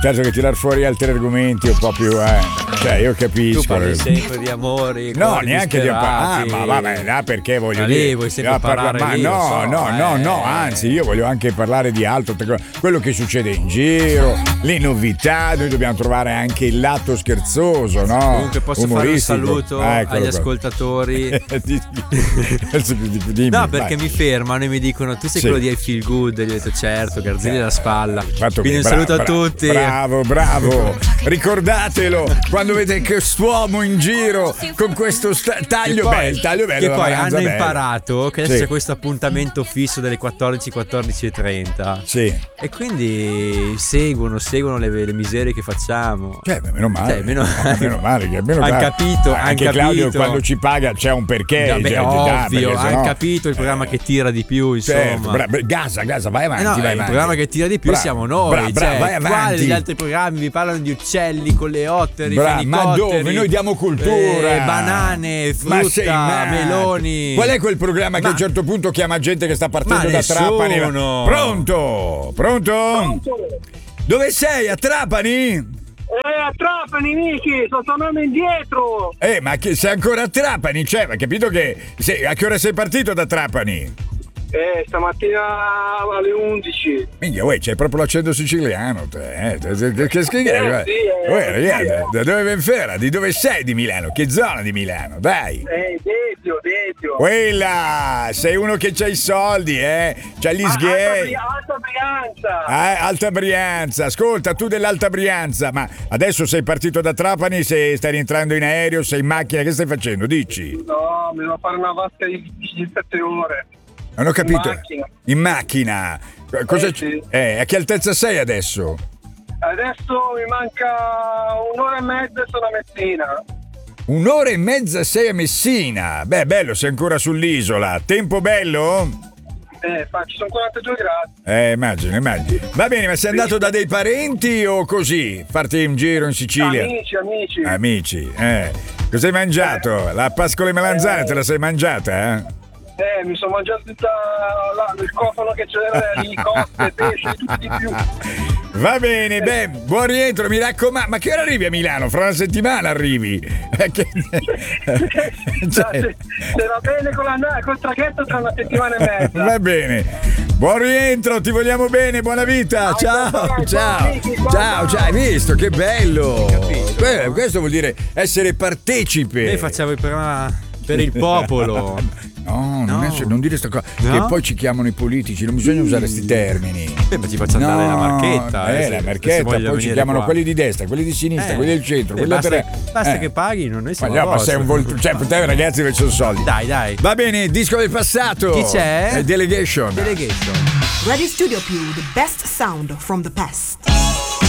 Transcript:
Certo che tirar fuori altri argomenti un po' più cioè io capisco. Tu parli sempre di amori, no, neanche di disperati. ma vabbè, là perché voglio Ma dire. lì vuoi sempre parlare ma lì, no, lo so, no, anzi, io voglio anche parlare di altro, quello che succede in giro, le novità, noi dobbiamo trovare anche il lato scherzoso, no? Comunque posso fare un saluto agli ascoltatori. Dimmi, no, perché vai. mi fermano e mi dicono tu sei quello di I Feel Good, e gli ho detto certo, Garzini alla spalla. Quindi un saluto a tutti. Bravo. Ricordatelo quando vedete quest'uomo in giro con questo taglio bello. Che poi hanno bello. imparato che adesso c'è questo appuntamento fisso delle 14:30. Sì. E quindi seguono le miserie che facciamo. Cioè, meno male. Meno male che han capito. Anche Claudio quando ci paga c'è un perché. Vabbè, ovvio, hanno capito il programma che tira di più, insomma. Gasa, vai avanti, vai avanti. Il programma che tira di più siamo noi. Vai avanti. Quali degli altri programmi vi parlano di uccelli con le ottere, ma dove? Noi diamo cultura, banane, frutta, meloni. Qual è quel programma che a un certo punto chiama gente che sta partendo da Trapani? Pronto? Dove sei? A Trapani? A Trapani, Miki, sto tornando indietro. Ma che sei ancora a Trapani? Cioè, ma capito che a che ora sei partito da Trapani? Stamattina alle 11. Minchia, c'hai proprio l'accento siciliano, te. Che schifo. Ragazzi, da dove ven fera? Di dove sei di Milano? Che zona di Milano? Dai. Dedio. Quella, sei uno che c'ha i soldi, c'ha gli sgay. Alta Brianza. Alta Brianza. Ascolta, tu dell'Alta Brianza, ma adesso sei partito da Trapani, stai rientrando in aereo, sei in macchina, che stai facendo? Dici. No, mi devo fare una vasca di 7 ore. Non ho capito. In macchina. Cosa sì. A che altezza sei adesso? Adesso mi manca un'ora e mezza e sono a Messina. Un'ora e mezza sei a Messina. Beh, bello, sei ancora sull'isola. Tempo bello? Ci sono 42 gradi. Immagino. Va bene, ma sei andato da dei parenti o così? Farti un giro in Sicilia? Amici. Cosa hai mangiato? La pascola e melanzane te la sei mangiata, mi sono mangiato tutta il cofano che c'era lì, coste, pesce, tutto di più. Va bene, buon rientro, mi raccomando. Ma che ora arrivi a Milano? Fra una settimana arrivi. Se va bene col traghetto tra una settimana e mezza. Va bene. Buon rientro, ti vogliamo bene, buona vita. Ciao. Hai visto che bello? Questo vuol dire essere partecipe. Noi facciamo il programma per il popolo. No, non dire sta cosa. No? Che poi ci chiamano i politici, non bisogna usare questi termini. Ma ci faccio andare la marchetta. La marchetta, poi ci chiamano quelli di destra, quelli di sinistra, quelli del centro, quelli basta che paghi, noi siamo ma sei un cioè, per te ragazzi che sono soldi. Dai. Va bene, disco del passato. Chi c'è? Delegation. Radio Studio Più, the best sound from the past.